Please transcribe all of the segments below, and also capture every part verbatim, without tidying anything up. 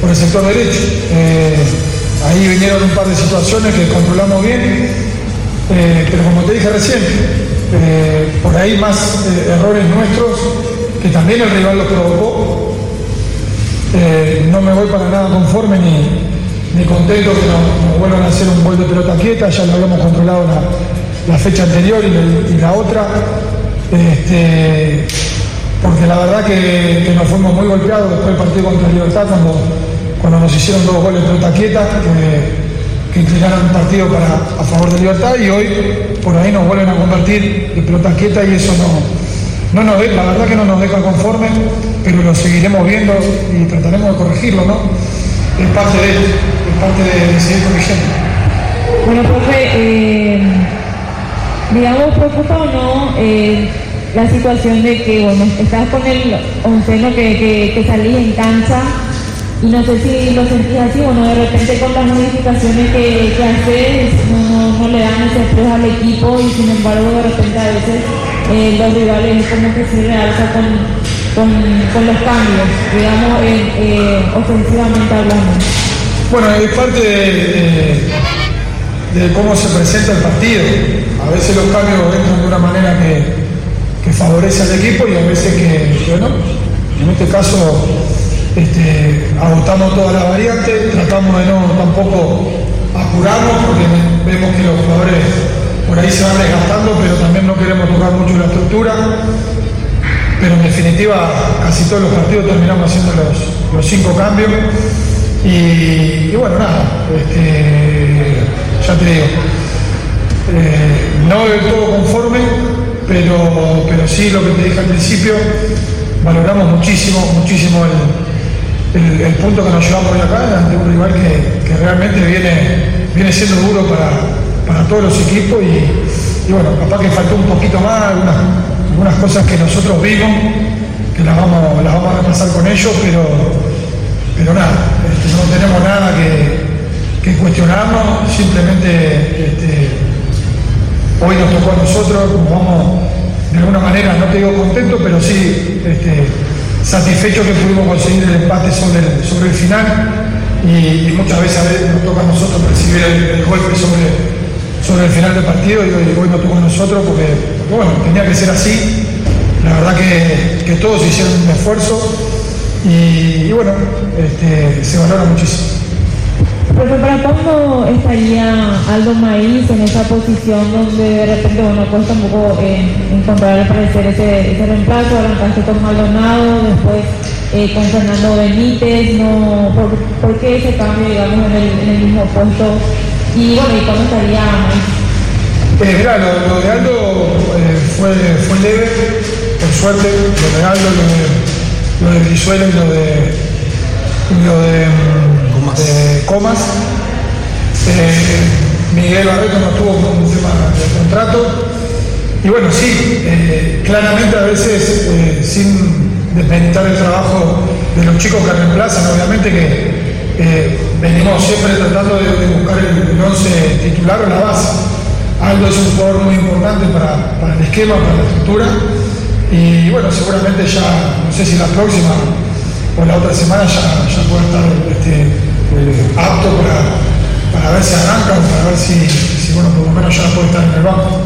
por el sector derecho. Eh, ahí vinieron un par de situaciones que controlamos bien, eh, pero como te dije recién, eh, por ahí más eh, errores nuestros que también el rival los provocó. Eh, no me voy para nada conforme ni, ni contento que nos, nos vuelvan a hacer un gol de pelota quieta. Ya lo habíamos controlado la, la fecha anterior y la, y la otra, este, porque la verdad que, que nos fuimos muy golpeados después del partido contra Libertad cuando, cuando nos hicieron dos goles de pelota quieta que, que inclinaron el partido para, a favor de Libertad, y hoy por ahí nos vuelven a convertir de pelota quieta y eso no, no nos deja, la verdad que no nos deja conforme, pero lo seguiremos viendo y trataremos de corregirlo, ¿no? Es parte de es parte de, de seguir corrigiendo. Bueno, profe, eh, digamos, preocupa o no eh, la situación de que, bueno, estás con el onceno que, que, que salís en cancha y no sé si lo sentís así, bueno, de repente con las modificaciones que, que haces no, no, no le dan ese estrés al equipo y sin embargo de repente a veces eh, los rivales como que se realza con, con, con los cambios, digamos, eh, eh, ofensivamente hablando. Bueno, es parte de, de, de cómo se presenta el partido. A veces los cambios entran de una manera que, que favorece al equipo y a veces que, bueno, en este caso este, agotamos todas las variantes, tratamos de no tampoco apurarnos porque vemos que los jugadores por ahí se van desgastando, pero también no queremos tocar mucho la estructura. Pero en definitiva casi todos los partidos terminamos haciendo los, los cinco cambios y, y bueno, nada, este, ya te digo, eh, no del todo conforme, pero, pero sí lo que te dije al principio, valoramos muchísimo, muchísimo el, el, el punto que nos llevamos hoy acá ante un rival que, que realmente viene, viene siendo duro para, para todos los equipos y, y bueno, capaz que faltó un poquito más, algunas, algunas cosas que nosotros vimos, que las vamos, las vamos a repasar con ellos, pero, pero nada, este, no tenemos nada que, que cuestionarnos, simplemente este, hoy nos tocó a nosotros, como vamos de alguna manera, no te digo contento, pero sí este, satisfecho que pudimos conseguir el empate sobre el, sobre el final y, y muchas veces a veces nos toca a nosotros recibir el, el golpe sobre, sobre el final del partido y hoy, hoy nos tocó a nosotros porque, porque bueno, tenía que ser así. La verdad que, que todos hicieron un esfuerzo y, y bueno, este, se valora muchísimo. Pero ¿para cuándo estaría Aldo Maíz en esa posición donde de repente, bueno, cuesta un poco eh, encontrar al parecer ese, ese reemplazo? Arrancaste con Maldonado, después eh, con Fernando Benítez, no, ¿por, ¿por qué ese cambio, digamos, en el, en el mismo puesto? Y bueno, ¿y cuándo estaría Maíz? Eh, mira, lo, lo de Aldo eh, fue, fue leve, por suerte, lo de Aldo, lo de, lo de Brizuela y lo de, lo de, Comas. de Comas. Eh, Miguel Barreto no tuvo un tema de contrato. Y bueno, sí, eh, claramente a veces, eh, sin desmeritar el trabajo de los chicos que reemplazan, obviamente que eh, venimos siempre tratando de, de buscar el, el once titular o la base. Aldo es un jugador muy importante para, para el esquema, para la estructura y bueno, seguramente ya, no sé si la próxima o la otra semana ya, ya puede estar este, eh, apto para, para ver si arranca o para ver si, si bueno, por lo menos ya puede estar en el banco.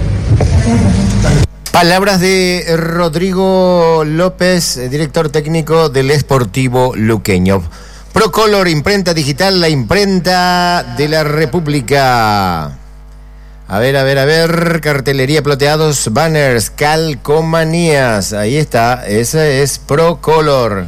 Palabras de Rodrigo López, director técnico del Sportivo Luqueño. Procolor, imprenta digital, la imprenta de la República. A ver, a ver, a ver, cartelería, ploteados, banners, calcomanías. Ahí está, esa es Procolor.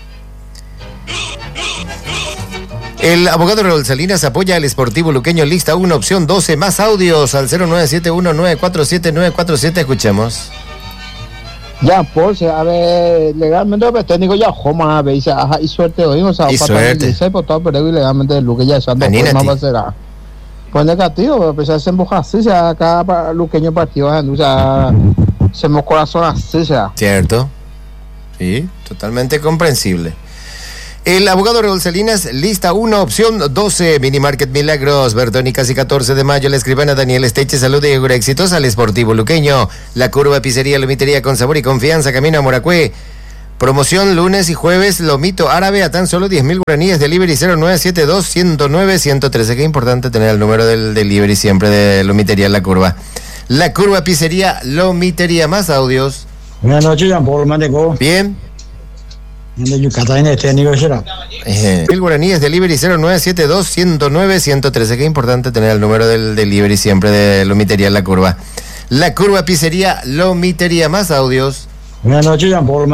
El abogado Raúl Salinas apoya al Sportivo Luqueño, lista uno, opción doce, más audios al cero nueve siete uno nueve cuatro siete nueve cuatro siete, escuchemos. Ya, pues, a ver, legalmente, el técnico ya, Joma, a ver, y suerte hoy, o sea, y suerte. Se portó, pero ilegalmente el Luque ya se anda, pues, más va a ser. Pues negativo, pues se empuja así, o sea, cada Luqueño partido, o sea, se me corazón así, o sea. Cierto, sí, totalmente comprensible. El abogado Raúl Salinas, lista uno, opción doce, Mini Market Milagros, Bertoni, casi catorce de mayo, la escribana Daniel Esteche, salud y éxitos al Sportivo Luqueño, La Curva, pizzería, lomitería con sabor y confianza, camino a Moracué, Promoción lunes y jueves, lomito árabe a tan solo diez mil guaraníes, delivery cero nueve siete dos, uno cero nueve, uno trece. Qué importante tener el número del delivery siempre de Lomitería La Curva. La Curva Pizzería, Lomitería. Más audios. Buenas noches, Jean Paul Mandeco. Bien. De Yucatán, este aniversario. Eh, mil guaraníes, delivery cero nueve siete dos, uno cero nueve, uno trece. Qué importante tener el número del delivery siempre de Lomitería La Curva. La Curva Pizzería, Lomitería. Más audios. Buenas noches, Jean Paul.